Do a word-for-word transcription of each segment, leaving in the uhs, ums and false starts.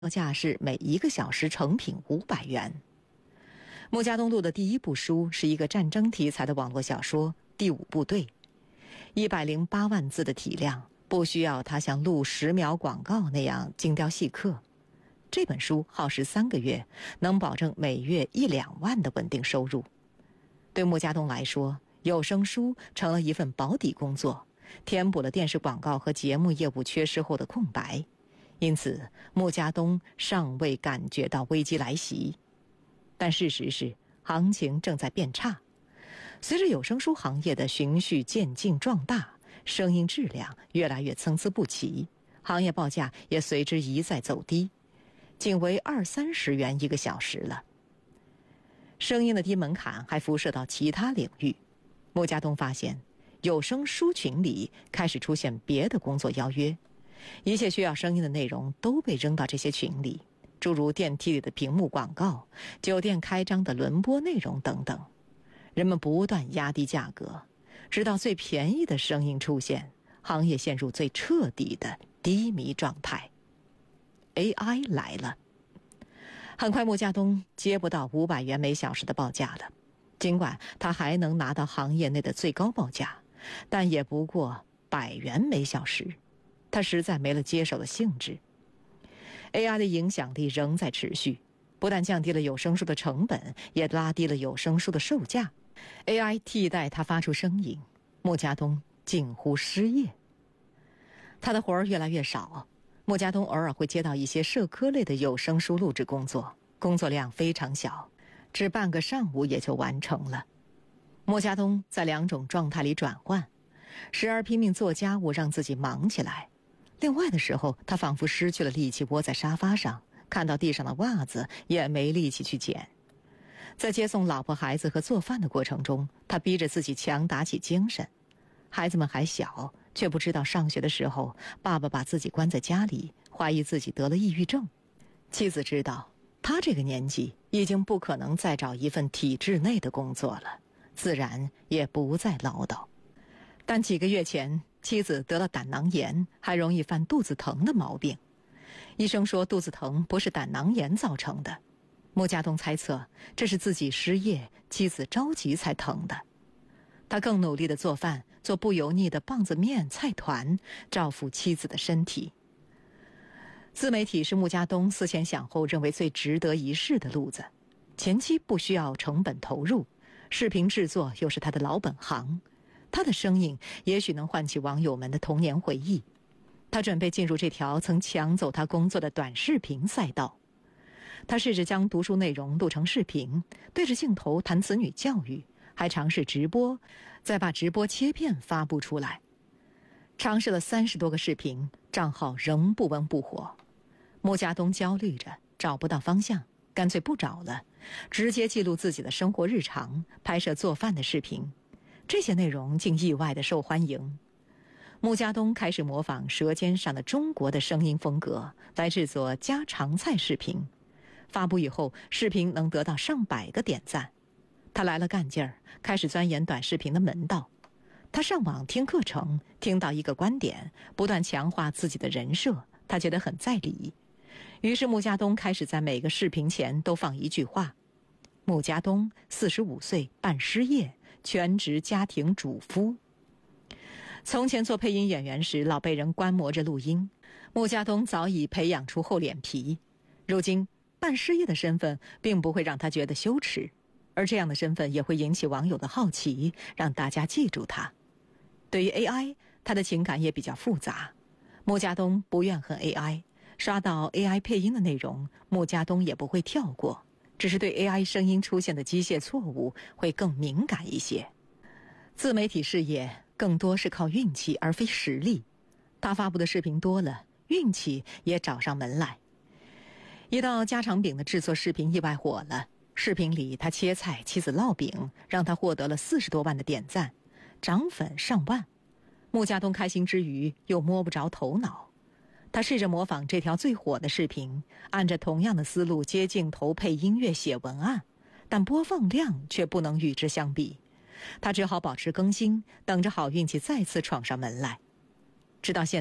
报价是每一个小时成品五百元。穆家东录的第一部书是一个战争题材的网络小说《第五部队》，一百零八万字的体量，不需要他像录十秒广告那样精雕细刻。这本书耗时三个月，能保证每月一两万的稳定收入。对穆家东来说，有声书成了一份保底工作，填补了电视广告和节目业务缺失后的空白。因此，穆家东尚未感觉到危机来袭。但事实是，行情正在变差。随着有声书行业的循序渐进壮大，声音质量越来越参差不齐，行业报价也随之一再走低，仅为二三十元一个小时了。声音的低门槛还辐射到其他领域。穆家东发现，有声书群里开始出现别的工作邀约，一切需要声音的内容都被扔到这些群里，诸如电梯里的屏幕广告、酒店开张的轮播内容等等。人们不断压低价格，直到最便宜的声音出现，行业陷入最彻底的低迷状态。A I 来了。很快穆家东接不到五百元每小时的报价了，尽管他还能拿到行业内的最高报价，但也不过百元每小时。他实在没了接手的兴致。A I 的影响力仍在持续，不但降低了有声书的成本，也拉低了有声书的售价。A I 替代他发出声音，穆家东近乎失业。他的活儿越来越少，穆家东偶尔会接到一些社科类的有声书录制工作，工作量非常小，只半个上午也就完成了。穆家东在两种状态里转换，时而拼命做家务让自己忙起来，另外的时候他仿佛失去了力气，窝在沙发上，看到地上的袜子也没力气去捡。在接送老婆孩子和做饭的过程中，他逼着自己强打起精神。孩子们还小，却不知道上学的时候爸爸把自己关在家里，怀疑自己得了抑郁症。妻子知道他这个年纪已经不可能再找一份体制内的工作了，自然也不再唠叨。但几个月前，妻子得了胆囊炎，还容易犯肚子疼的毛病。医生说肚子疼不是胆囊炎造成的。穆家东猜测这是自己失业，妻子着急才疼的。他更努力地做饭，做不油腻的棒子面、菜团，照顾妻子的身体。自媒体是穆家东思前想后认为最值得一试的路子。前期不需要成本投入，视频制作又是他的老本行，他的声音也许能唤起网友们的童年回忆。他准备进入这条曾抢走他工作的短视频赛道。他试着将读书内容录成视频，对着镜头谈子女教育，还尝试直播，再把直播切片发布出来。尝试了三十多个视频，账号仍不温不火。穆家东焦虑着，找不到方向，干脆不找了，直接记录自己的生活日常，拍摄做饭的视频。这些内容竟意外的受欢迎。穆家东开始模仿《舌尖上的中国》的声音风格，来制作家常菜视频。发布以后，视频能得到上百个点赞。他来了干劲儿，开始钻研短视频的门道。他上网听课程，听到一个观点，不断强化自己的人设，他觉得很在理。于是穆家东开始在每个视频前都放一句话：穆家东四十五岁，半失业，全职家庭主夫。从前做配音演员时，老被人观摩着录音，穆家东早已培养出厚脸皮。如今半失业的身份并不会让他觉得羞耻，而这样的身份也会引起网友的好奇，让大家记住他。对于 A I， 他的情感也比较复杂。穆家东不怨恨 A I， 刷到 A I 配音的内容，穆家东也不会跳过，只是对 A I 声音出现的机械错误会更敏感一些。自媒体事业更多是靠运气而非实力，他发布的视频多了，运气也找上门来。一道家常饼的制作视频意外火了，视频里他切菜，妻子烙饼，让他获得了四十多万的点赞，涨粉上万。穆家东开心之余又摸不着头脑。他试着模仿这条最火的视频，按着同样的思路接镜头、配音乐、写文案，但播放量却不能与之相比。他只好保持更新，等着好运气再次闯上门来。直到现在，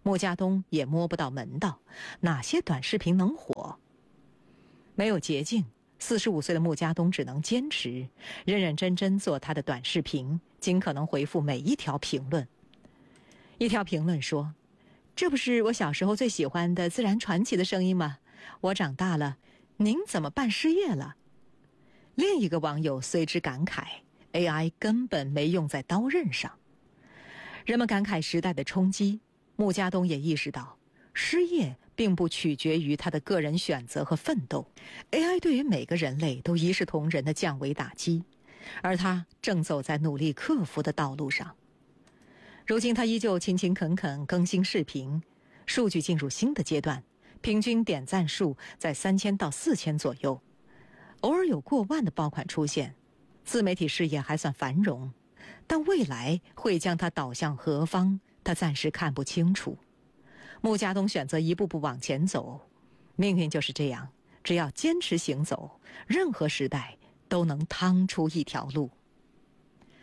穆家东也摸不到门道，哪些短视频能火？没有捷径，四十五岁的穆家东只能坚持，认认真真做他的短视频，尽可能回复每一条评论。一条评论说：“这不是我小时候最喜欢的自然传奇的声音吗？我长大了，您怎么办失业了？”另一个网友随之感慨 ：“A I 根本没用在刀刃上。”人们感慨时代的冲击，穆家东也意识到，失业并不取决于他的个人选择和奋斗 ，A I 对于每个人类都一视同仁的降维打击，而他正走在努力克服的道路上。如今他依旧勤勤恳恳更新视频，数据进入新的阶段，平均点赞数在三千到四千左右，偶尔有过万的爆款出现，自媒体事业还算繁荣，但未来会将它导向何方，他暂时看不清楚。穆家东选择一步步往前走，命运就是这样，只要坚持行走，任何时代都能趟出一条路。